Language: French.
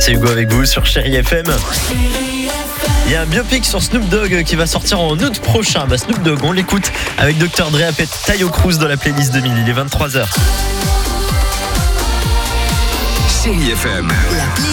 c'est Hugo avec vous sur Chérie FM. Il y a un biopic sur Snoop Dogg qui va sortir en août prochain. Snoop Dogg, on l'écoute avec Dr Dre, Apet, Tayo Cruz dans la playlist 2000. Il est 23h. Chérie FM.